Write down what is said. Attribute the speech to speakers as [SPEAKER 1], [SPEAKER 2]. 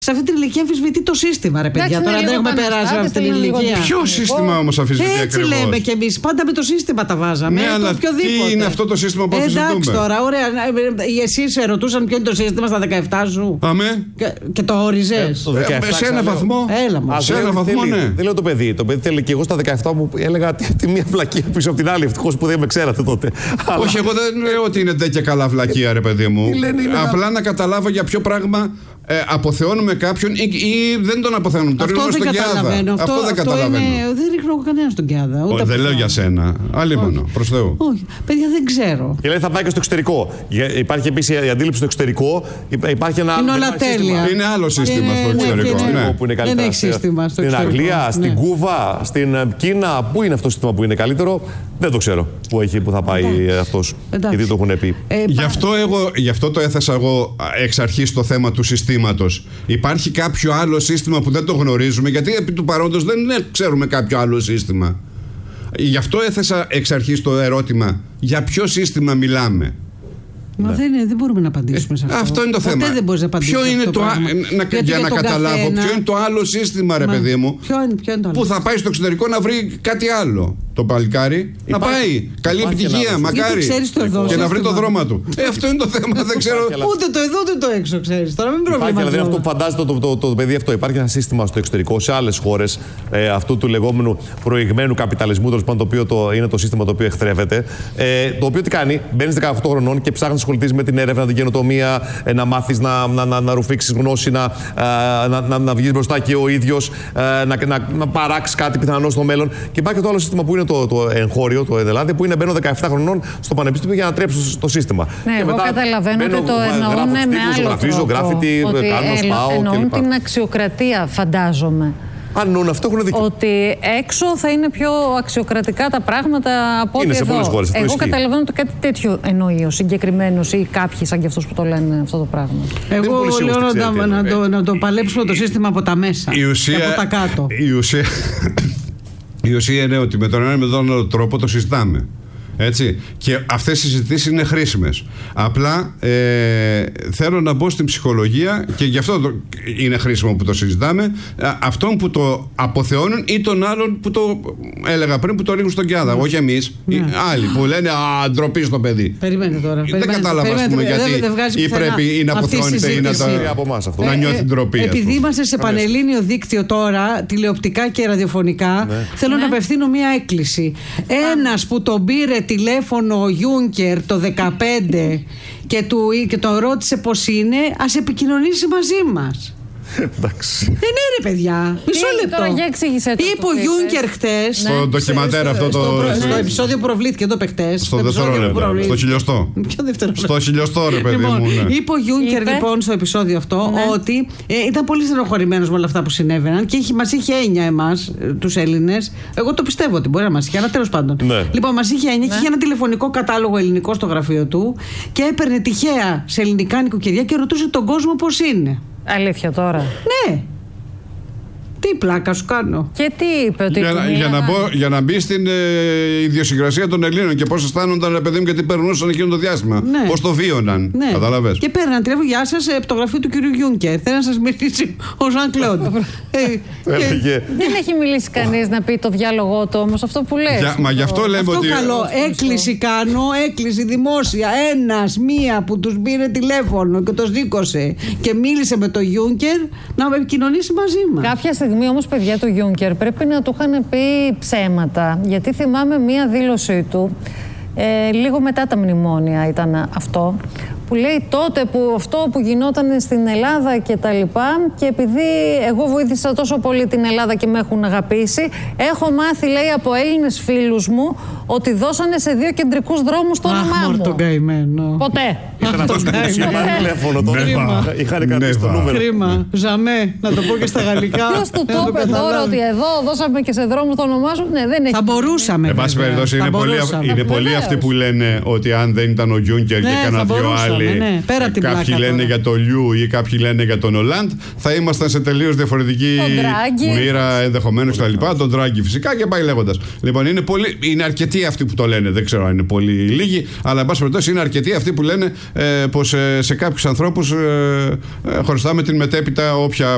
[SPEAKER 1] Σε αυτή την ηλικία αμφισβητεί το σύστημα, ρε παιδιά. Τώρα δεν έχουμε περάσει αυτή την ηλικία.
[SPEAKER 2] Ποιο σύστημα όμως αμφισβητεί ακριβώς?
[SPEAKER 1] Έτσι λέμε κι εμείς. Πάντα με το σύστημα τα βάζαμε.
[SPEAKER 2] Ναι, αλλά τι είναι αυτό το σύστημα που αμφισβητούμε?
[SPEAKER 1] Εντάξει τώρα, ωραία. Εσείς σε ρωτούσαν ποιο είναι το σύστημα στα 17 σου.
[SPEAKER 2] Αμέ.
[SPEAKER 1] Και το όριζες.
[SPEAKER 2] Σε ένα βαθμό.
[SPEAKER 1] Έλα μου.
[SPEAKER 2] Σε ένα βαθμό, ναι.
[SPEAKER 3] Δεν λέω το παιδί. Το παιδί θέλει και εγώ στα 17 μου έλεγα τη μία βλακία πίσω από την άλλη. Ευτυχώς που δεν με ξέρατε τότε.
[SPEAKER 2] Όχι, εγώ δεν λέω ότι είναι τέτοια καλά βλακία, ρε παιδί μου. Απλά να καταλάβω για ποιο πράγμα αποθεώνουμε κάποιον ή δεν τον αποθεώνουμε. Το ρίχνουμε στον Κιάδα. Αυτό δεν καταλαβαίνω.
[SPEAKER 1] Δεν ρίχνω κανένα στον Κιάδα.
[SPEAKER 2] Δεν λέω για σένα. Αλλήμωνο, προς Θεού.
[SPEAKER 1] Όχι, παιδιά, δεν ξέρω.
[SPEAKER 3] Και λέει θα πάει και στο εξωτερικό. Υπάρχει επίσης η αντίληψη στο εξωτερικό. Υπάρχει ένα άλλο.
[SPEAKER 1] Είναι όλα τέλεια.
[SPEAKER 2] Είναι άλλο σύστημα στο εξωτερικό.
[SPEAKER 3] Που είναι καλύτερο.
[SPEAKER 1] Δεν έχει σύστημα στο
[SPEAKER 3] στην
[SPEAKER 1] εξωτερικό.
[SPEAKER 3] Αγγλία, στην Κούβα, στην Κίνα. Πού είναι αυτό το σύστημα που είναι καλύτερο? Δεν το ξέρω. Πού θα πάει αυτός. Γιατί το έχουν πει.
[SPEAKER 2] Γι' αυτό το έθεσα εγώ εξ αρχής το θέμα του συστήματος. Υπάρχει κάποιο άλλο σύστημα που δεν το γνωρίζουμε, γιατί επί του παρόντος δεν ξέρουμε κάποιο άλλο σύστημα. Γι' αυτό έθεσα εξ αρχής το ερώτημα, για ποιο σύστημα μιλάμε.
[SPEAKER 1] Μα δεν μπορούμε να απαντήσουμε σε αυτό.
[SPEAKER 2] Αυτό είναι το θέμα.
[SPEAKER 1] Δεν μπορείς να απαντήσεις.
[SPEAKER 2] Ποιο είναι για να καταλάβω, ποιο είναι το άλλο σύστημα, ρε παιδί μου, που θα πάει στο εξωτερικό να βρει κάτι άλλο. Το παλικάρι να πάει. Καλή επιτυχία, μακάρι. Και να βρει το δρόμο του. Αυτό είναι το θέμα. Δεν ξέρω.
[SPEAKER 1] Ούτε το εδώ ούτε το έξω, ξέρεις. Τώρα μην
[SPEAKER 3] προβληματίζουμε. Δηλαδή αυτό που φαντάζεται το παιδί αυτό. Υπάρχει ένα σύστημα στο εξωτερικό, σε άλλες χώρες, αυτού του λεγόμενου προηγμένου καπιταλισμού, τέλος πάντων, το οποίο είναι το σύστημα το οποίο εχθρεύεται. Το οποίο τι κάνει, μπαίνεις 18 χρονών και ψάχνεις να ασχοληθείς με την έρευνα, την καινοτομία, να μάθεις να ρουφήξεις γνώση, να βγεις μπροστά και ο ίδιος, να παράξεις κάτι πιθανό στο μέλλον. Και υπάρχει το άλλο σύστημα που είναι το εγχώριο, το Ελλάδα, που είναι μπαίνω 17 χρονών στο πανεπιστήμιο για να τρέψω το σύστημα.
[SPEAKER 4] Ναι, εγώ καταλαβαίνω ότι το εννοούν με άλλο
[SPEAKER 3] γραφίζω,
[SPEAKER 4] τρόπο.
[SPEAKER 3] γράφητη, κάνω, σπάω
[SPEAKER 4] εννοούν
[SPEAKER 3] κλπ.
[SPEAKER 4] την αξιοκρατία, φαντάζομαι.
[SPEAKER 3] Αν εννοούν αυτό, έχουν δίκιο.
[SPEAKER 4] Ότι έξω θα είναι πιο αξιοκρατικά τα πράγματα από ό,τι εδώ.
[SPEAKER 3] Χώρες,
[SPEAKER 4] εγώ καταλαβαίνω ότι κάτι τέτοιο εννοεί ο συγκεκριμένος ή κάποιοι σαν και αυτούς που το λένε αυτό το πράγμα.
[SPEAKER 1] Εγώ λέω να το παλέψουμε το σύστημα από τα μέσα και από τα κάτω.
[SPEAKER 2] Η ουσία είναι ότι με τον ένα με τον άλλο τρόπο το συζητάμε. Έτσι. Και αυτές οι συζητήσεις είναι χρήσιμες. Απλά θέλω να μπω στην ψυχολογία και γι' αυτό είναι χρήσιμο που το συζητάμε. Αυτόν που το αποθεώνουν ή τον άλλον που το έλεγα πριν που το ρίχνουν στον Κιάδα. Όχι εμείς. Οι άλλοι που λένε ντροπή στο παιδί.
[SPEAKER 1] Περιμένετε τώρα.
[SPEAKER 2] Δεν κατάλαβα γιατί ή πρέπει ή να αποθεώνεται ή να νιώθει ντροπή.
[SPEAKER 1] Επειδή είμαστε σε πανελλήνιο δίκτυο τώρα, τηλεοπτικά και ραδιοφωνικά, θέλω να απευθύνω μία έκκληση. Ένας που τον πήρε τηλέφωνο ο Γιούνκερ το 2015 και τον ρώτησε πώς είναι, ας επικοινωνήσει μαζί μας.
[SPEAKER 3] Εντάξει.
[SPEAKER 1] Ναι, ρε παιδιά. Μισό λεπτό. Είπε ο Γιούνκερ χτες.
[SPEAKER 2] Στο ντοκιμαντέρ αυτό
[SPEAKER 1] στο επεισόδιο προβλήθηκε εδώ παιχτές.
[SPEAKER 2] Στο δευτερόλεπτο. Στο χιλιοστό.
[SPEAKER 1] Ποιο δευτερόλεπτο?
[SPEAKER 2] Στο χιλιοστό, ρε παιδί μου.
[SPEAKER 1] Είπε ο Γιούνκερ λοιπόν στο επεισόδιο αυτό ότι ήταν πολύ στενοχωρημένος με όλα αυτά που συνέβαιναν και μας είχε έννοια εμάς, τους Έλληνες. Εγώ το πιστεύω ότι μπορεί να μας είχε, αλλά τέλος πάντων. Λοιπόν, μας είχε έννοια και είχε ένα τηλεφωνικό κατάλογο ελληνικό στο γραφείο του και έπαιρνε τυχαία σε ελληνικά νοικοκυριά και ρωτούσε τον κόσμο πώς είναι.
[SPEAKER 4] Αλήθεια τώρα?
[SPEAKER 1] Ναι. Τι πλάκα σου κάνω.
[SPEAKER 4] Και τι είπε ότι
[SPEAKER 2] για να μπει στην ιδιοσυγκρασία των Ελλήνων και πώς αισθάνονταν, ρε παιδί μου, γιατί περνούσαν εκείνο το διάστημα. Ναι. Πώς το βίωναν. Ναι. Καταλαβες.
[SPEAKER 1] Και παίρναν τηλέφωνο, γεια σας, από το γραφείο του κ. Γιούνκερ. Θέλω να σας μιλήσει ο Ζαν Κλοντ.
[SPEAKER 4] Δεν έχει μιλήσει κανείς να πει το διάλογό του όμως, αυτό που λες.
[SPEAKER 2] Μα γι' αυτό λέμε ότι.
[SPEAKER 1] Αυτό καλό. Έκκληση κάνω, έκκληση δημόσια. Μία που τους πήρε τηλέφωνο και το σήκωσε και μίλησε με τον Γιούνκερ να επικοινωνήσει μαζί μας.
[SPEAKER 4] Κάποια στιγμή όμως, παιδιά, του Γιούνκερ πρέπει να του είχαν πει ψέματα, γιατί θυμάμαι μία δήλωσή του λίγο μετά τα μνημόνια ήταν αυτό, που λέει τότε που αυτό που γινόταν στην Ελλάδα και τα λοιπά, και επειδή εγώ βοήθησα τόσο πολύ την Ελλάδα και με έχουν αγαπήσει, έχω μάθει, λέει, από Έλληνες φίλους μου ότι δώσανε σε 2 κεντρικούς δρόμους το όνομά μου.
[SPEAKER 1] Τον καημένο.
[SPEAKER 4] Ποτέ.
[SPEAKER 3] Ήταν αυτό στο τηλέφωνο τώρα. Είχαν κρατήσει το νούμερο.
[SPEAKER 1] Κρίμα. Ζαμέ, να το πω και στα γαλλικά.
[SPEAKER 4] Ποιος του το είπε τώρα ότι εδώ δώσαμε και σε δρόμους το όνομά σου? Ναι, δεν έχει.
[SPEAKER 1] Θα μπορούσαμε.
[SPEAKER 2] Εν πάση περιπτώσει, είναι πολλοί αυτοί που λένε ότι αν δεν ήταν ο Γιούνκερ και κανένα δυο άλλοι. Κάποιοι λένε για τον Λιού ή κάποιοι λένε για τον Ολάντ, θα ήμασταν σε τελείως διαφορετική μοίρα ενδεχομένως κτλ. Τον Ντράγκη φυσικά και πάει λέγοντας. Λοιπόν, είναι αρκετοί αυτοί που το λένε. Δεν ξέρω αν είναι πολύ λίγοι, αλλά εν πάση περιπτώσει είναι αρκετοί αυτοί που λένε πως σε κάποιους ανθρώπους χωριστάμε την μετέπειτα όποια